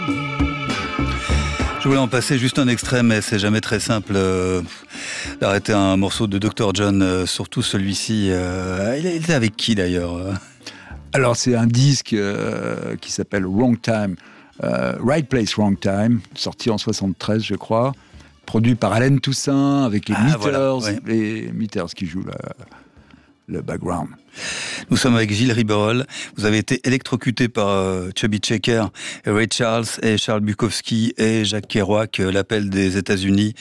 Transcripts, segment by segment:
Je voulais en passer juste un extrait, mais c'est jamais très simple d'arrêter un morceau de Dr. John, surtout celui-ci. Il était avec qui d'ailleurs Alors c'est un disque qui s'appelle Wrong Time, Right Place, Wrong Time, sorti en 73 je crois, produit par Allen Toussaint avec les Meters, voilà, ouais. Les Meters qui jouent le background. Nous sommes avec Gilles Riberol. Vous avez été électrocuté par Chubby Checker, et Ray Charles et Charles Bukowski et Jacques Kerouac, l'appel des États-Unis.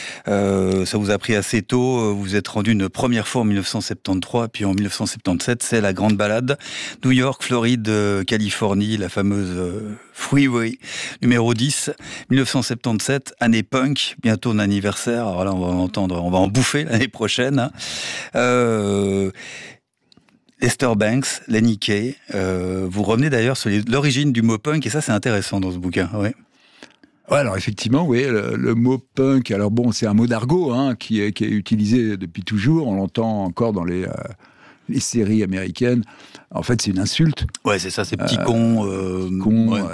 Ça vous a pris assez tôt. Vous vous êtes rendu une première fois en 1973, puis en 1977, c'est la grande balade. New York, Floride, Californie, la fameuse Freeway numéro 10. 1977, année punk, bientôt un anniversaire. Alors là, on va en bouffer l'année prochaine. Hein. Lester Banks, Lenny Kaye. Vous revenez d'ailleurs sur l'origine du mot punk, et ça c'est intéressant dans ce bouquin. Ouais. Ouais, alors effectivement, oui, le mot punk, alors bon, c'est un mot d'argot hein, qui est utilisé depuis toujours, on l'entend encore dans les séries américaines. En fait, c'est une insulte. Ouais, c'est ça, c'est petit con. Con, ouais.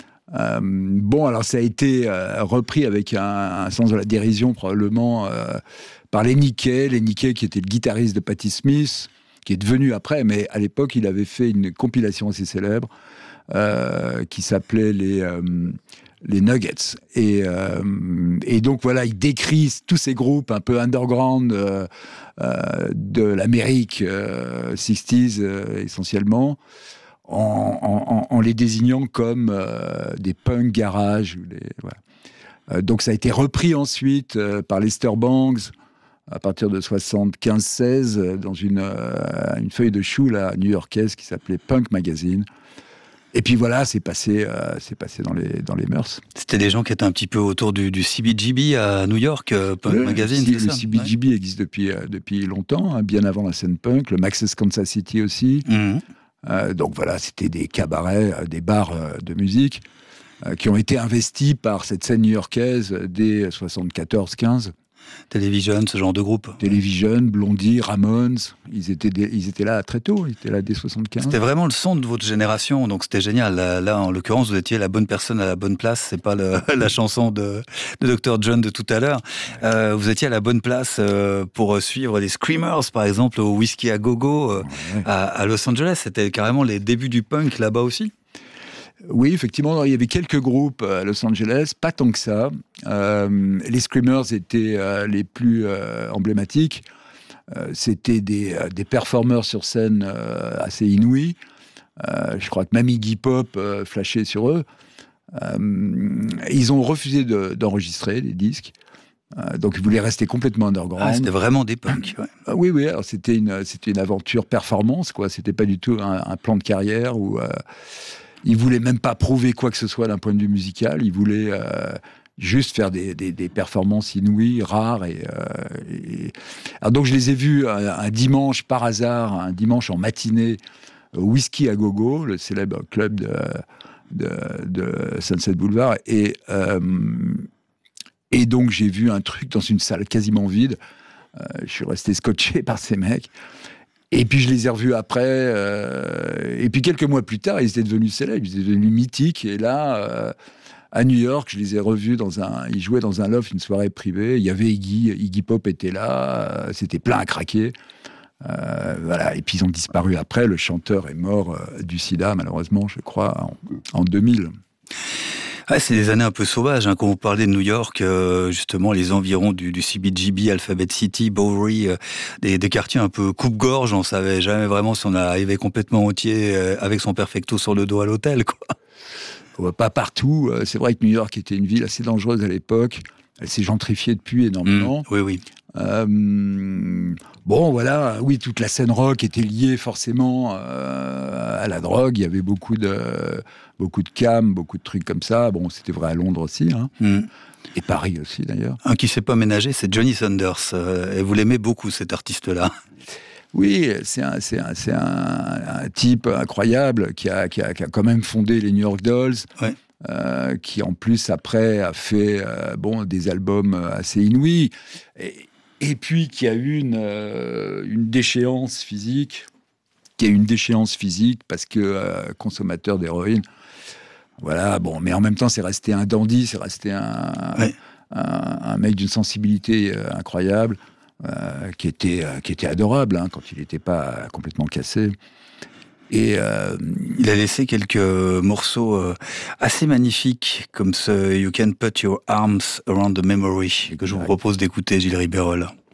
Bon, alors ça a été repris avec un sens de la dérision probablement par Lenny Kaye qui était le guitariste de Patti Smith, qui est devenu après, mais à l'époque, il avait fait une compilation assez célèbre qui s'appelait les Nuggets. Et donc, voilà, il décrit tous ces groupes un peu underground de l'Amérique 60s essentiellement, en les désignant comme des punk garage. Voilà. Donc, ça a été repris ensuite par Lester Bangs, à partir de 75-16, dans une feuille de chou là, new-yorkaise qui s'appelait Punk Magazine. Et puis voilà, c'est passé dans les mœurs. C'était des gens qui étaient un petit peu autour du CBGB à New York, Punk Magazine, c'est le ça? CBGB existe depuis longtemps, hein, bien avant la scène punk, le Max's Kansas City aussi. Donc voilà, c'était des cabarets, des bars de musique qui ont été investis par cette scène new-yorkaise dès 74-15. Television, ce genre de groupe. Television, Blondie, Ramones, ils étaient là très tôt, ils étaient là dès 75. C'était vraiment le son de votre génération, donc c'était génial. Là, en l'occurrence, vous étiez la bonne personne à la bonne place, c'est pas la chanson de Dr. John de tout à l'heure. Vous étiez à la bonne place pour suivre les Screamers, par exemple, au Whisky à Gogo à Los Angeles. C'était carrément les débuts du punk là-bas aussi. Oui, effectivement, il y avait quelques groupes à Los Angeles, pas tant que ça. Les Screamers étaient les plus emblématiques. C'était des performeurs sur scène assez inouïs. Je crois que même Iggy Pop flashait sur eux. Ils ont refusé d'enregistrer les disques. Donc ils voulaient rester complètement underground. C'était vraiment des punks. Ouais. Oui. Alors c'était une aventure performance, quoi. C'était pas du tout un plan de carrière où ils voulaient même pas prouver quoi que ce soit d'un point de vue musical. Ils voulaient juste faire des performances inouïes, rares. Alors donc je les ai vus un dimanche par hasard, un dimanche en matinée, au Whisky à Gogo, le célèbre club de Sunset Boulevard. Et donc j'ai vu un truc dans une salle quasiment vide. Je suis resté scotché par ces mecs. Et puis je les ai revus après. Et puis quelques mois plus tard, ils étaient devenus célèbres, ils étaient devenus mythiques. Et là, à New York, je les ai revus ils jouaient dans un loft, une soirée privée. Il y avait Iggy Pop était là. C'était plein à craquer. Voilà. Et puis ils ont disparu après. Le chanteur est mort du sida, malheureusement, je crois, en 2000. Ouais, c'est des années un peu sauvages, hein. Quand vous parlez de New York, justement, les environs du CBGB, Alphabet City, Bowery, des quartiers un peu coupe-gorge, on savait jamais vraiment si on arrivait complètement entier avec son perfecto sur le dos à l'hôtel, quoi. Pas partout. C'est vrai que New York était une ville assez dangereuse à l'époque. Elle s'est gentrifiée depuis énormément. Oui. Bon, voilà, oui, toute la scène rock était liée forcément à la drogue. Il y avait beaucoup de cam, beaucoup de trucs comme ça. Bon, c'était vrai à Londres aussi, hein. Et Paris aussi, d'ailleurs. Un qui ne s'est pas ménagé, c'est Johnny Thunders. Et vous l'aimez beaucoup, cet artiste-là. Oui, c'est un type incroyable qui a quand même fondé les New York Dolls. Ouais. Qui en plus après a fait des albums assez inouïs et puis qui a eu une déchéance physique parce que consommateur d'héroïne. Voilà, bon, mais en même temps, c'est resté un dandy, c'est resté un mec d'une sensibilité incroyable, qui était adorable, hein, quand il n'était pas complètement cassé. Et il a laissé quelques morceaux assez magnifiques, comme ce You Can Put Your Arms Around the Memory, que je vous propose d'écouter, Gilles Ribérol.